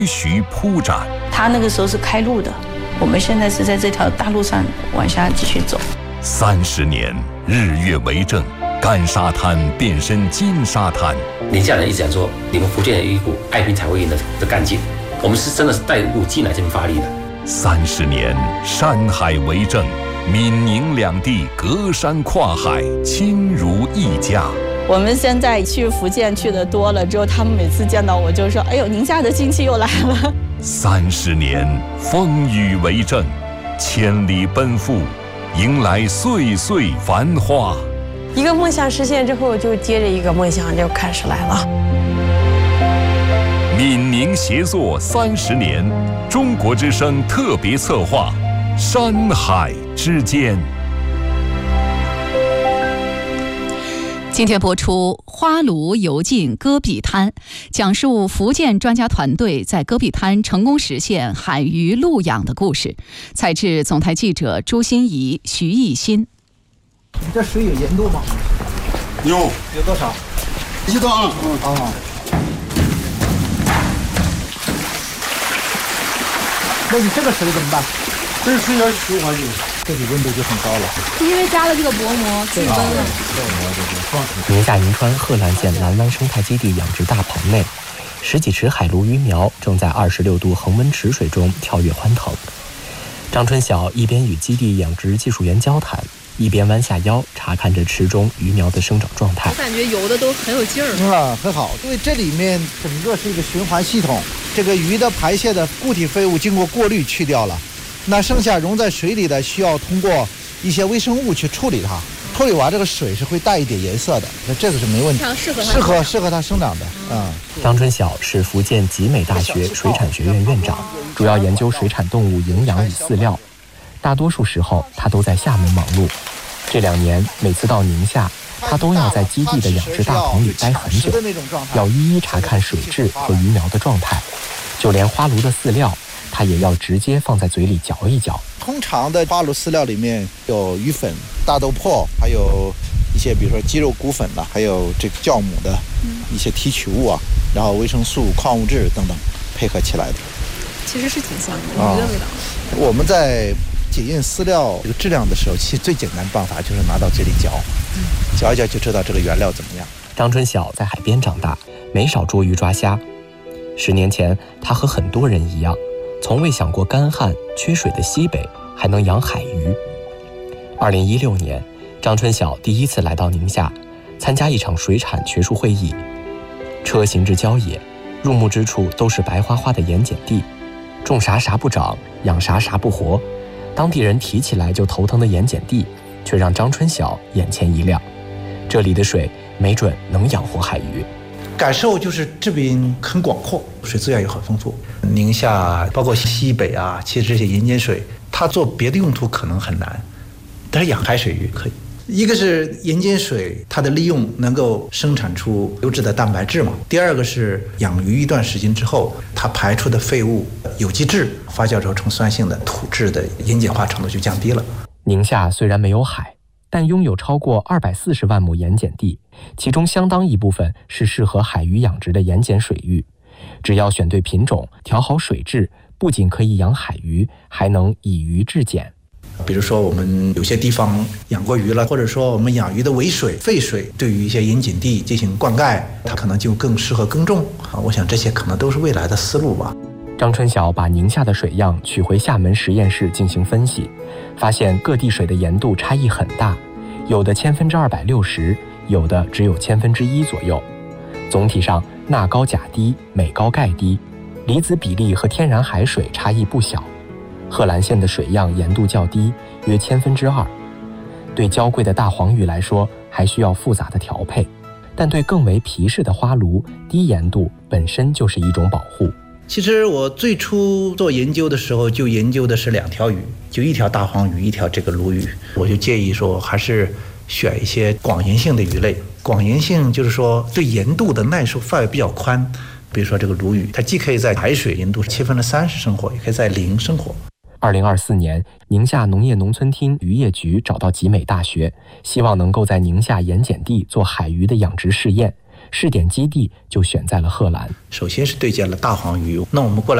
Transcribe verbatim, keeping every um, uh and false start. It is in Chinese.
徐铺展。 他那个时候是开路的，我们现在是在这条大路上往下继续走。 三十年，日月为证，干沙滩变身金沙滩。 宁夏人一直讲说，你们福建有一股爱拼才会赢的的干劲，我们是真的是带入进来这边发力的。 三十年，山海为证，闽宁两地隔山跨海，亲如一家。 我们现在去福建去的多了之后，他们每次见到我就说：“哎呦，宁夏的亲戚又来了。” 三十年，风雨为证，千里奔赴，迎来岁岁繁华。 一个梦想实现之后，就接着一个梦想就开始来了。 闽宁协作三十年，中国之声特别策划，山海之间。 今天播出《花炉游进戈壁滩》，讲述福建专家团队在戈壁滩成功实现海鱼陆养的故事。采制总台记者朱欣怡、徐艺新。 你这水有盐度吗？ 有。 有多少？ 一到二。 嗯啊。那你这个水怎么办？ 这水要循环进去， 这里温度就很高了。 因为加了这个薄膜，去温了。 宁夏银川贺兰县蓝湾生态基地养殖大棚内，十几池海鲈鱼苗正在二十六度恒温池水中跳跃欢腾。张春晓一边与基地养殖技术员交谈，一边弯下腰查看着池中鱼苗的生长状态。 我感觉游的都很有劲儿。 啊，很好，因为这里面整个是一个循环系统，这个鱼的排泄的固体废物经过过滤去掉了，那剩下溶在水里的需要通过一些微生物去处理它，处理完这个水是会带一点颜色的，那这个是没问题， 适合适合适合它生长的啊、 嗯。张春晓是福建集美大学水产学院院长，主要研究水产动物营养与饲料。大多数时候他都在厦门忙碌。这两年每次到宁夏，他都要在基地的养殖大棚里待很久，要一一查看水质和鱼苗的状态，就连花炉的饲料他也要直接放在嘴里嚼一嚼。 通常的花炉饲料里面有鱼粉、大豆粕，还有一些比如说鸡肉骨粉啦，还有这个酵母的一些提取物啊，然后维生素、矿物质等等配合起来的。 其实是挺香的，鱼的味道。 我们在检验饲料这个质量的时候，其实最简单的办法就是拿到嘴里嚼，嚼一嚼就知道这个原料怎么样。 张春晓在海边长大，没少捉鱼抓虾。十年前，他和很多人一样，从未想过干旱缺水的西北还能养海鱼。二零一六年，张春晓第一次来到宁夏，参加一场水产学术会议。车行至郊野，入目之处都是白花花的盐碱地，种啥啥不长，养啥啥不活。当地人提起来就头疼的盐碱地，却让张春晓眼前一亮。这里的水没准能养活海鱼。 感受就是这边很广阔，水资源也很丰富。宁夏包括西北啊，其实这些盐碱水，它做别的用途可能很难，但是养海水鱼可以。一个是盐碱水，它的利用能够生产出优质的蛋白质嘛。第二个是养鱼一段时间之后，它排出的废物有机质发酵之后成酸性的土质的盐碱化程度就降低了。 宁夏虽然没有海，但拥有超过二百四十万亩盐碱地，其中相当一部分是适合海鱼养殖的盐碱水域。只要选对品种，调好水质，不仅可以养海鱼，还能以鱼制碱。 比如说我们有些地方养过鱼了，或者说我们养鱼的尾水、废水对于一些盐碱地进行灌溉，它可能就更适合耕种啊。我想这些可能都是未来的思路吧。 张春晓把宁夏的水样取回厦门实验室进行分析，发现各地水的盐度差异很大，有的千分之二百六十，有的只有千分之一左右。总体上钠高钾低，镁高钙低，离子比例和天然海水差异不小。贺兰县的水样盐度较低，约千分之二。对娇贵的大黄鱼来说，还需要复杂的调配，但对更为皮实的花鲈，低盐度本身就是一种保护。 其实我最初做研究的时候，就研究的是两条鱼，就一条大黄鱼，一条这个鲈鱼。我就建议说，还是选一些广盐性的鱼类。广盐性就是说对盐度的耐受范围比较宽。比如说这个鲈鱼，它既可以在海水盐度七分之三十生活，也可以在零生活。 二零二四年，宁夏农业农村厅渔业局找到集美大学，希望能够在宁夏盐碱地做海鱼的养殖试验， 试点基地就选在了贺兰。 首先是对见了大黄鱼，那我们过来